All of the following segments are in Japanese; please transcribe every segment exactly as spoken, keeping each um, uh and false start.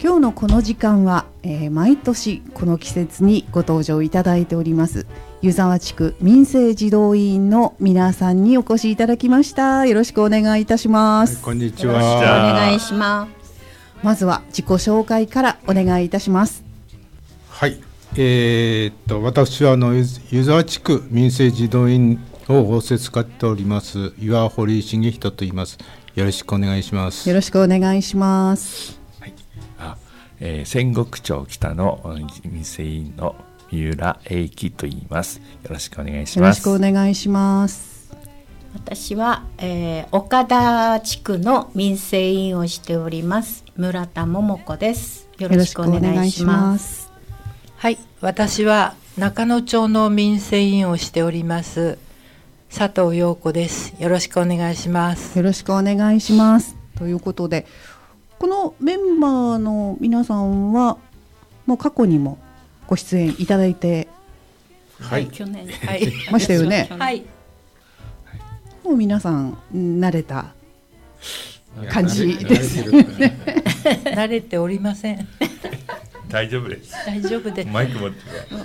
今日のこの時間は、えー、毎年この季節にご登場いただいております湯沢地区民生児童委員の皆さんにお越しいただきました。よろしくお願いいたします、 はい、こんにちは。 よろしくお願いします。 まずは自己紹介からお願いいたします。 はい、えー、っと私はあの湯沢地区民生児童委員を仰せつかっております岩堀重人と言います。よろしくお願いします。 よろしくお願いします。 はい、あ、えー、仙石町北の民生委員の三浦英樹と言います。よろしくお願いします。 よろしくお願いします。 私は、えー、岡田地区の民生委員をしております村田桃子です。よろしくお願いします。 はい、私は中野町の民生委員をしております佐藤陽子です。よろしくお願いします。 よろしくお願いします。ということで、このメンバーの皆さんはもう過去にもご出演いただいて、 はい、去年、 はい、 ましたよね。 はい、 もう皆さん慣れた感じですね。 慣れておりません。 大丈夫です。 大丈夫です。 マイク持って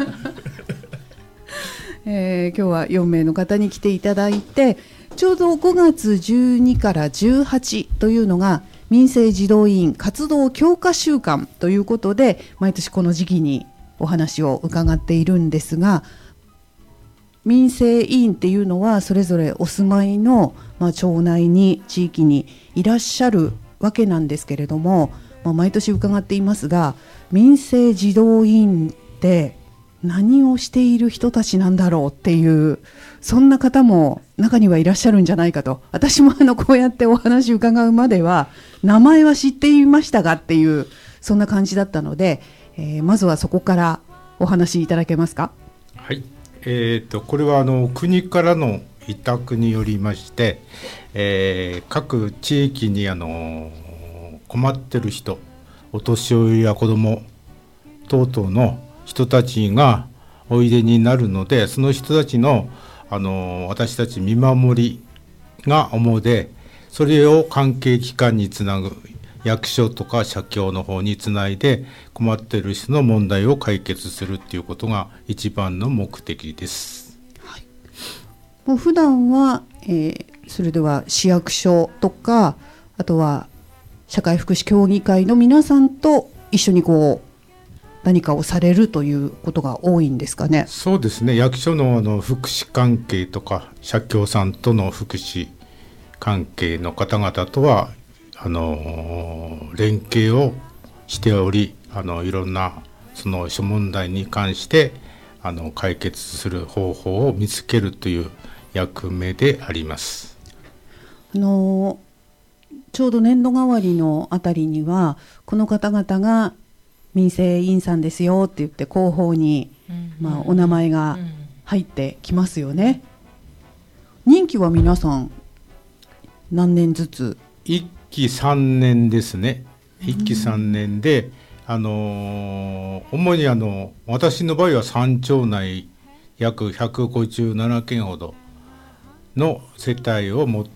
えー、今日はよんめいの方に来ていただいて、ちょうどごがつじゅうにからじゅうはちというのが民生児童委員活動強化週間ということで、毎年この時期にお話を伺っているんですが、民生委員っていうのはそれぞれお住まいの、まあ、町内に地域にいらっしゃるわけなんですけれども、まあ、毎年伺っていますが、民生児童委員って何をしている人たちなんだろうっていう、そんな方も中にはいらっしゃるんじゃないかと。私もあのこうやってお話伺うまでは名前は知っていましたがっていう、そんな感じだったので、えー、まずはそこからお話しいただけますか。 はい、えー、とこれはあの国からの委託によりまして、えー、各地域にあの困ってる人、お年寄りや子ども等々の人たちがおいでになるので、その人たちの、あの私たち見守りが主で、それを関係機関につなぐ、役所とか社協の方につないで困っている人の問題を解決するっていうことが一番の目的です。 はい、もう普段は、えー、それでは市役所とか、あとは社会福祉協議会の皆さんと一緒にこう何かをされるということが多いんですかね。 そうですね、役所 の, あの福祉関係とか社協さんとの福祉関係の方々とはあの連携をしており、あのいろんなその諸問題に関してあの解決する方法を見つけるという役目であります。 あのちょうど年度替わりのあたりにはこの方々が民生委員さんですよって言って広報に、うんまあ、お名前が入ってきますよね、うん、任期は皆さん何年ずつ？ いっきさんねんですね。いっきさんねんで、あのー、主にあの私の場合はさん町内約ひゃくごじゅうななけんほどの世帯を持って、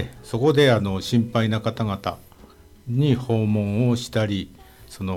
そこであの心配な方々に訪問をしたり、その